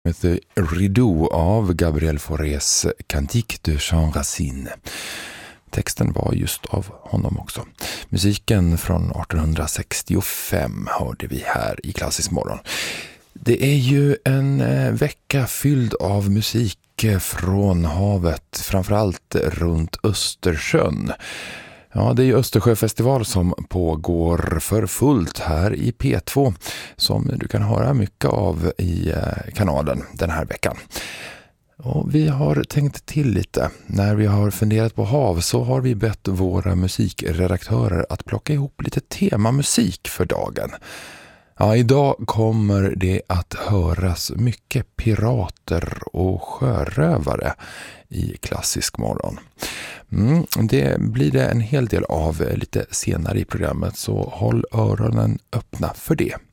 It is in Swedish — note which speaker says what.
Speaker 1: The Rideau av Gabriel Faurés Cantique de Jean Racine. Texten var just av honom också. Musiken från 1865 hörde vi här i Klassisk morgon. Det är ju en vecka fylld av musik från havet, framförallt runt Östersjön. Ja, det är ju Östersjöfestival som pågår för fullt här i P2 som du kan höra mycket av i kanalen den här veckan. Och vi har tänkt till lite. När vi har funderat på hav så har vi bett våra musikredaktörer att plocka ihop lite temamusik för dagen. Ja, idag kommer det att höras mycket pirater och sjörövare i Klassisk morgon. Det blir det en hel del av lite senare i programmet, så håll öronen öppna för det.